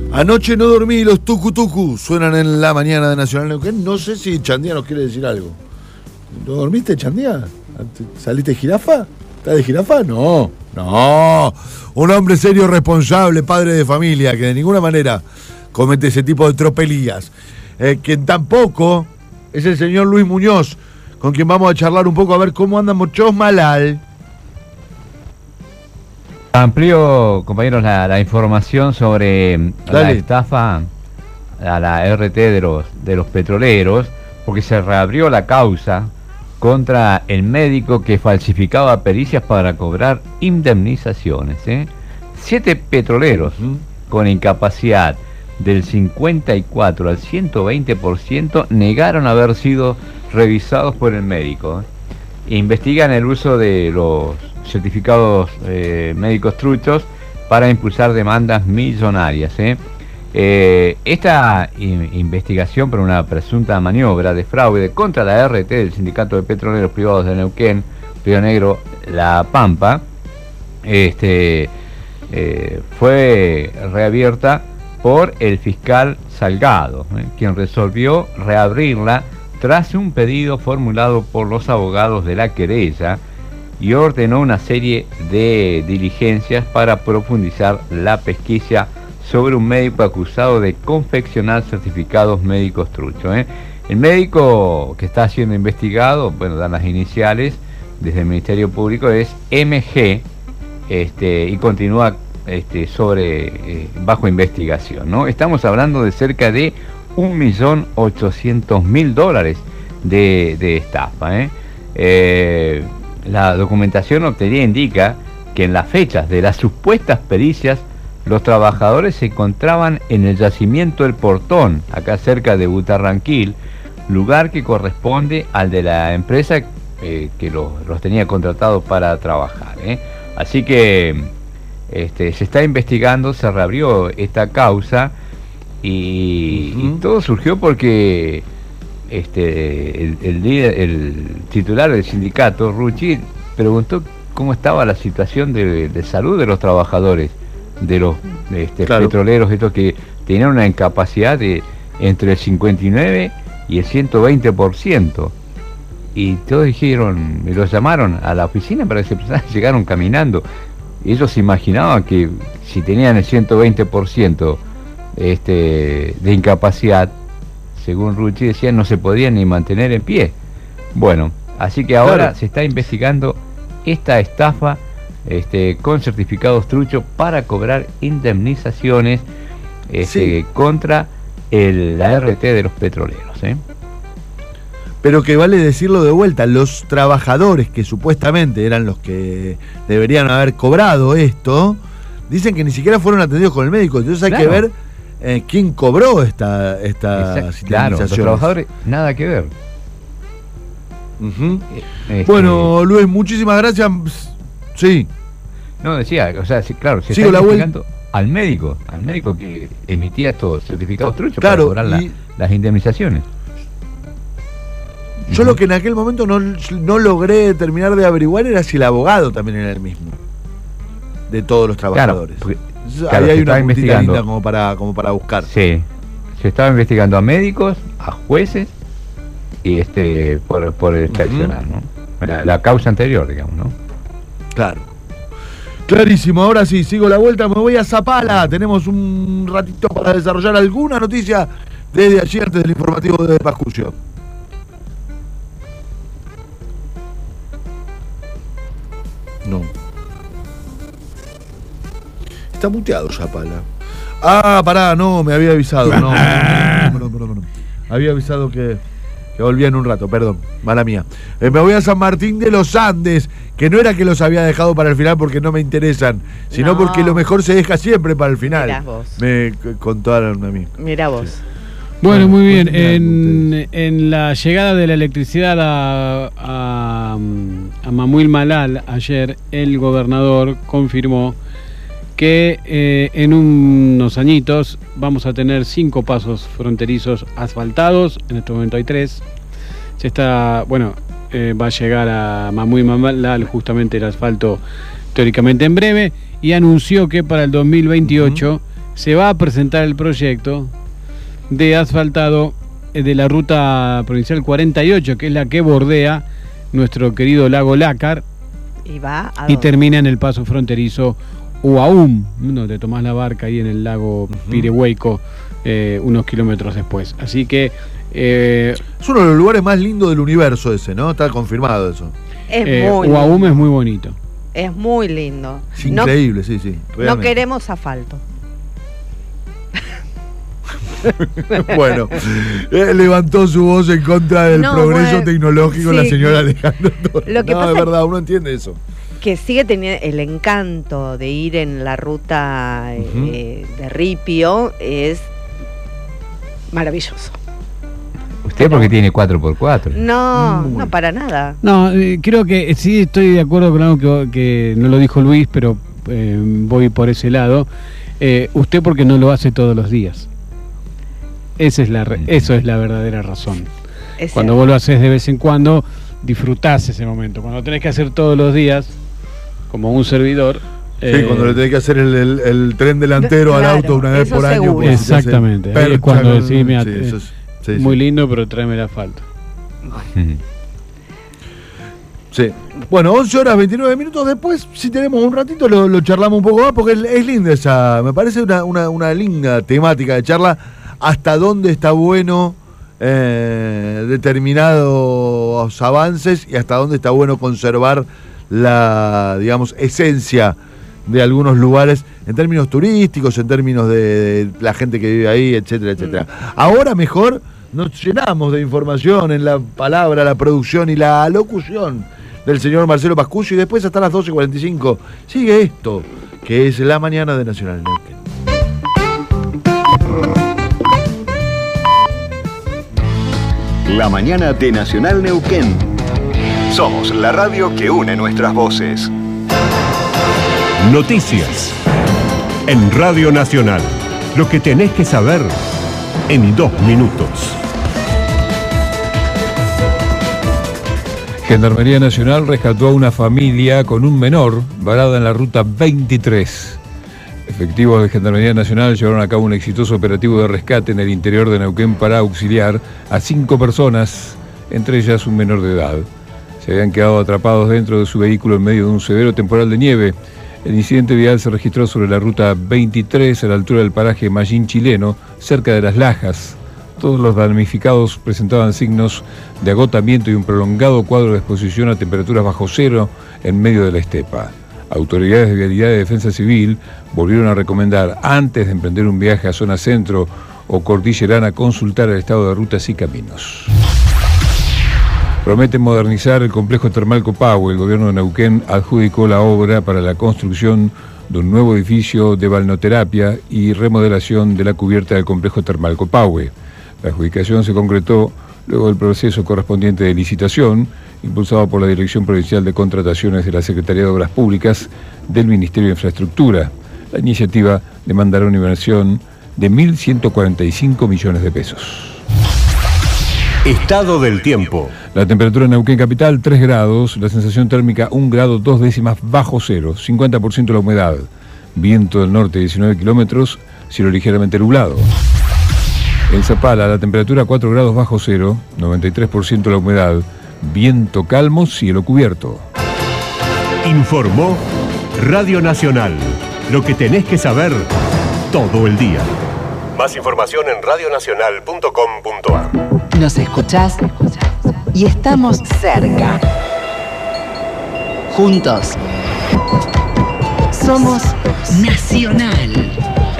Anoche no dormí y los tucu suenan en la mañana de Nacional Neuquén. No sé si Chandía nos quiere decir algo. ¿No dormiste, Chandía? ¿Saliste jirafa? ¿Estás de jirafa? No. Un hombre serio, responsable, padre de familia, que de ninguna manera comete ese tipo de tropelías. Quien tampoco es el señor Luis Muñoz, con quien vamos a charlar un poco a ver cómo anda Mochos Malal. Amplío, compañeros, la información sobre la estafa a la RT de los petroleros, porque se reabrió la causa contra el médico que falsificaba pericias para cobrar indemnizaciones. 7 petroleros con incapacidad del 54 al 120% negaron haber sido revisados por el médico. Investigan el uso de los certificados médicos truchos para impulsar demandas millonarias. Esta investigación por una presunta maniobra de fraude contra la RT del Sindicato de Petroleros Privados de Neuquén, Río Negro, La Pampa, fue reabierta por el fiscal Salgado, quien resolvió reabrirla tras un pedido formulado por los abogados de la querella y ordenó una serie de diligencias para profundizar la pesquisa sobre un médico acusado de confeccionar certificados médicos truchos. El médico que está siendo investigado, bueno, dan las iniciales desde el Ministerio Público, es MG, y continúa bajo investigación, ¿no? Estamos hablando de cerca de $1.800.000 de estafa. La documentación obtenida indica que en las fechas de las supuestas pericias los trabajadores se encontraban en el yacimiento El Portón, acá cerca de Butarranquil, lugar que corresponde al de la empresa que los tenía contratados para trabajar. Así que se está investigando, se reabrió esta causa y todo surgió porque el titular del sindicato, Rucci, preguntó cómo estaba la situación de salud de los trabajadores, de los petroleros, estos que tenían una incapacidad de entre el 59 y el 120%. Y todos dijeron, me los llamaron a la oficina para que se presentaran, llegaron caminando. Ellos se imaginaban que si tenían el 120% de incapacidad, según Rucci decía, no se podían ni mantener en pie. Bueno, así que ahora se está investigando esta estafa con certificados truchos para cobrar indemnizaciones contra la RT de los petroleros. Pero que vale decirlo de vuelta, los trabajadores que supuestamente eran los que deberían haber cobrado esto, dicen que ni siquiera fueron atendidos con el médico. Entonces hay que ver quién cobró esta indemnización. Claro, los trabajadores, nada que ver. Bueno, Luis, muchísimas gracias. Sí. No, decía, o sea, sí, claro, se está investigando al médico que emitía estos certificados truchos para cobrar las indemnizaciones. Yo lo que en aquel momento no logré terminar de averiguar era si el abogado también era el mismo de todos los trabajadores. Ahí hay una puntita linda como para buscar. Sí, se estaba investigando a médicos, a jueces y por el traicionar, ¿no? La causa anterior, digamos, ¿no? Claro. Clarísimo, ahora sí, sigo la vuelta, me voy a Zapala. Tenemos un ratito para desarrollar alguna noticia desde allí antes del informativo de Pascucio. No. Está muteado Zapala. Ah, pará, no, me había avisado. No. Había avisado que volvía en un rato, perdón, mala mía. Me voy a San Martín de los Andes, que no era que los había dejado para el final porque no me interesan, sino porque lo mejor se deja siempre para el final. Mirá vos. Me contaron a mí. Mirá vos. Sí. Bueno, muy bien. En la llegada de la electricidad a Mamuil Malal ayer, el gobernador confirmó que en unos añitos vamos a tener 5 pasos fronterizos asfaltados. En este momento hay 3. Va a llegar a Mamuil Malal justamente el asfalto teóricamente en breve, y anunció que para el 2028 se va a presentar el proyecto de asfaltado de la ruta provincial 48, que es la que bordea nuestro querido lago Lácar y termina en el paso fronterizo Uaum, donde tomás la barca ahí en el lago Pirehueco unos kilómetros después. Así que es uno de los lugares más lindos del universo ese, ¿no? Está confirmado eso. Uaum es muy bonito. Es muy lindo. Es increíble, sí. Realmente. No queremos asfalto. Bueno, levantó su voz en contra del progreso tecnológico la señora Alejandra Torres. Lo que pasa es verdad, uno entiende eso. Que sigue teniendo el encanto de ir en la ruta de Ripio, es maravilloso. ¿Usted porque tiene 4x4? No para nada. No, creo que sí estoy de acuerdo con algo que no lo dijo Luis, pero voy por ese lado. Usted porque no lo hace todos los días. Eso es la verdadera razón. Cuando vos lo haces de vez en cuando, disfrutás ese momento. Cuando tenés que hacer todos los días, como un servidor... Sí, cuando le tenés que hacer el tren delantero al auto una vez por año. Pues, exactamente. Ahí es cuando decís, mira, muy lindo, pero tráeme el asfalto. Sí. Bueno, 11 horas 29 minutos después, si tenemos un ratito, lo charlamos un poco más, porque es linda esa, me parece una linda temática de charla, hasta dónde está bueno determinados avances y hasta dónde está bueno conservar la, digamos, esencia de algunos lugares en términos turísticos, en términos de la gente que vive ahí, etcétera, etcétera. Ahora mejor nos llenamos de información en la palabra, la producción y la locución del señor Marcelo Pascucci, y después hasta las 12:45 sigue esto, que es La Mañana de Nacional Neuquén. La Mañana de Nacional Neuquén. Somos la radio que une nuestras voces. Noticias en Radio Nacional. Lo que tenés que saber en 2 minutos. Gendarmería Nacional rescató a una familia con un menor varada en la ruta 23. Efectivos de Gendarmería Nacional llevaron a cabo un exitoso operativo de rescate en el interior de Neuquén para auxiliar a 5 personas, entre ellas un menor de edad. Se habían quedado atrapados dentro de su vehículo en medio de un severo temporal de nieve. El incidente vial se registró sobre la ruta 23 a la altura del paraje Mallín Chileno, cerca de Las Lajas. Todos los damnificados presentaban signos de agotamiento y un prolongado cuadro de exposición a temperaturas bajo cero en medio de la estepa. Autoridades de Vialidad y Defensa Civil volvieron a recomendar, antes de emprender un viaje a zona centro o cordillerana, consultar el estado de rutas y caminos. Prometen modernizar el complejo termal Copahue. El gobierno de Neuquén adjudicó la obra para la construcción de un nuevo edificio de balneoterapia y remodelación de la cubierta del complejo termal Copahue. La adjudicación se concretó luego del proceso correspondiente de licitación, impulsado por la Dirección Provincial de Contrataciones de la Secretaría de Obras Públicas del Ministerio de Infraestructura. La iniciativa demandará una inversión de 1.145 millones de pesos. Estado del tiempo. La temperatura en Neuquén capital, 3 grados. La sensación térmica, 1 grado 2 décimas bajo cero. 50% la humedad. Viento del norte, 19 kilómetros. Cielo ligeramente nublado. En Zapala, la temperatura 4 grados bajo cero, 93% la humedad, viento calmo, cielo cubierto. Informó Radio Nacional. Lo que tenés que saber todo el día. Más información en radionacional.com.ar. Nos escuchás y estamos cerca. Juntos. Somos Nacional.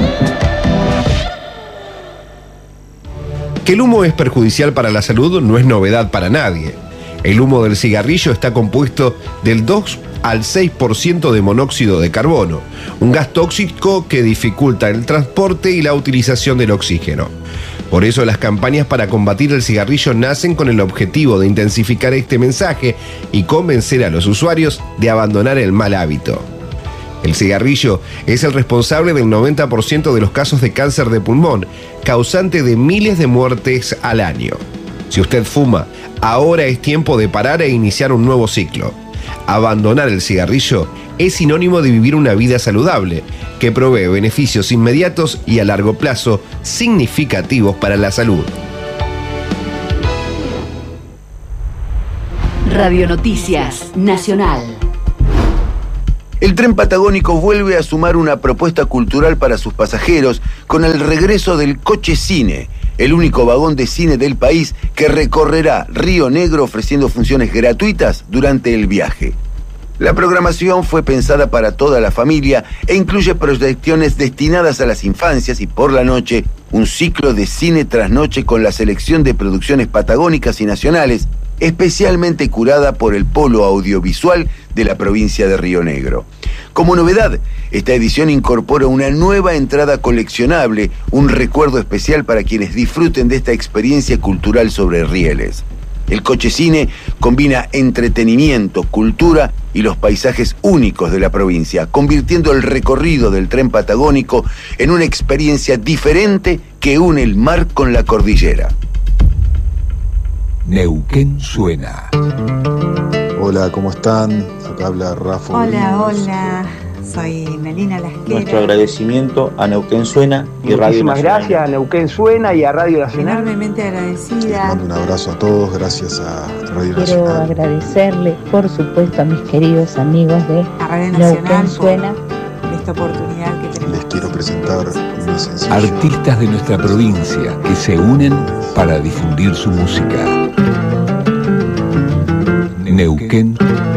Que el humo es perjudicial para la salud no es novedad para nadie. El humo del cigarrillo está compuesto del 2 al 6% de monóxido de carbono, un gas tóxico que dificulta el transporte y la utilización del oxígeno. Por eso las campañas para combatir el cigarrillo nacen con el objetivo de intensificar este mensaje y convencer a los usuarios de abandonar el mal hábito. El cigarrillo es el responsable del 90% de los casos de cáncer de pulmón, causante de miles de muertes al año. Si usted fuma, ahora es tiempo de parar e iniciar un nuevo ciclo. Abandonar el cigarrillo es sinónimo de vivir una vida saludable, que provee beneficios inmediatos y a largo plazo significativos para la salud. Radio Noticias Nacional. El tren patagónico vuelve a sumar una propuesta cultural para sus pasajeros con el regreso del Coche Cine, el único vagón de cine del país que recorrerá Río Negro ofreciendo funciones gratuitas durante el viaje. La programación fue pensada para toda la familia e incluye proyecciones destinadas a las infancias y por la noche un ciclo de cine tras noche con la selección de producciones patagónicas y nacionales, especialmente curada por el Polo Audiovisual de la provincia de Río Negro. Como novedad, esta edición incorpora una nueva entrada coleccionable, un recuerdo especial para quienes disfruten de esta experiencia cultural sobre rieles. El Coche Cine combina entretenimiento, cultura y los paisajes únicos de la provincia, convirtiendo el recorrido del tren patagónico en una experiencia diferente que une el mar con la cordillera. Neuquén suena. Hola, ¿cómo están? Acá habla Rafa. Hola, soy Melina Lasquera. Nuestro agradecimiento a Neuquén Suena y Radio Nacional. Muchísimas gracias a Neuquén Suena y a Radio Nacional. Enormemente agradecida. Les mando un abrazo a todos, gracias a Radio Quiero Nacional. Quiero agradecerle, por supuesto, a mis queridos amigos de Neuquén Suena por esta oportunidad que tenemos. Les quiero presentar mi sencillo. Artistas de nuestra provincia que se unen para difundir su música. Neuquén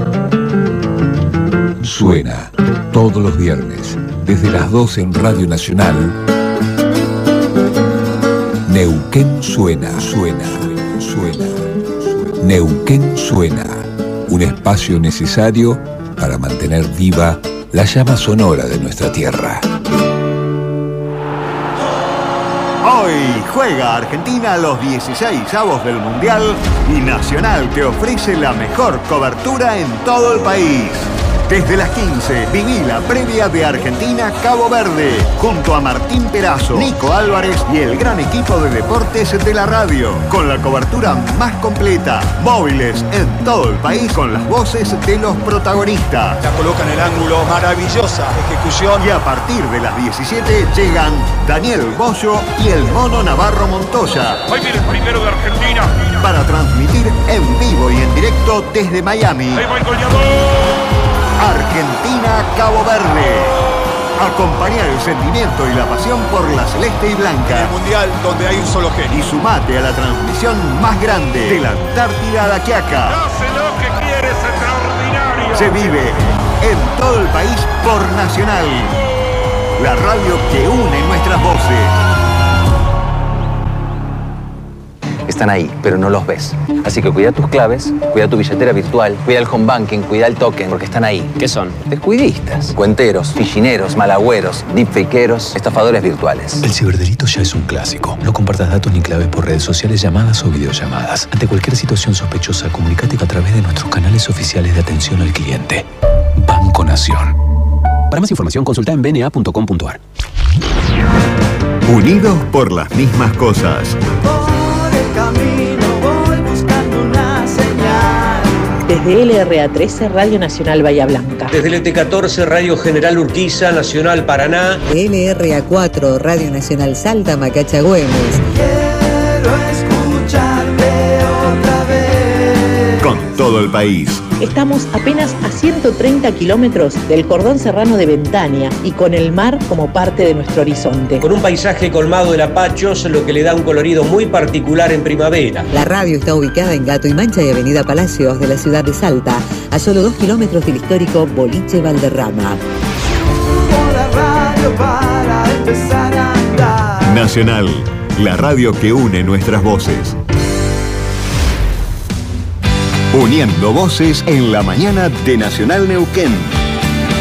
suena todos los viernes desde las 12 en Radio Nacional. Neuquén suena. Neuquén suena, un espacio necesario para mantener viva la llama sonora de nuestra tierra. Hoy juega Argentina los 16avos del Mundial y Nacional te ofrece la mejor cobertura en todo el país. Desde las 15, viví la previa de Argentina-Cabo Verde, junto a Martín Perazo, Nico Álvarez y el gran equipo de deportes de la radio, con la cobertura más completa, móviles en todo el país con las voces de los protagonistas. La coloca en el ángulo, maravillosa ejecución. Y a partir de las 17 llegan Daniel Bollo y el Mono Navarro Montoya. Hoy viene el primero de Argentina. Para transmitir en vivo y en directo desde Miami. Ahí va el goleador. Argentina-Cabo Verde. Acompañar el sentimiento y la pasión por la celeste y blanca. El mundial donde hay un solo genio. Y sumate a la transmisión más grande de la Antártida a la Quiaca. Hace lo que quiere, es extraordinario. Se vive en todo el país por Nacional. La radio que une nuestras voces. Están ahí, pero no los ves. Así que cuida tus claves, cuida tu billetera virtual, cuida el home banking, cuida el token, porque están ahí. ¿Qué son? Descuidistas, cuenteros, fichineros, malagüeros, deepfakeros, estafadores virtuales. El ciberdelito ya es un clásico. No compartas datos ni claves por redes sociales, llamadas o videollamadas. Ante cualquier situación sospechosa, comunícate a través de nuestros canales oficiales de atención al cliente. Banco Nación. Para más información, consulta en bna.com.ar. Unidos por las mismas cosas. Desde LRA13, Radio Nacional Bahía Blanca. Desde el ET14, Radio General Urquiza, Nacional Paraná. LRA4, Radio Nacional Salta, Macacha Güemes. Quiero escucharte otra vez. Con todo el país. Estamos apenas a 130 kilómetros del cordón serrano de Ventania y con el mar como parte de nuestro horizonte. Con un paisaje colmado de lapachos, lo que le da un colorido muy particular en primavera. La radio está ubicada en Gato y Mancha y Avenida Palacios de la ciudad de Salta, a solo 2 kilómetros del histórico Boliche Valderrama. La radio para empezar a andar. Nacional, la radio que une nuestras voces. Uniendo voces en la mañana de Nacional Neuquén.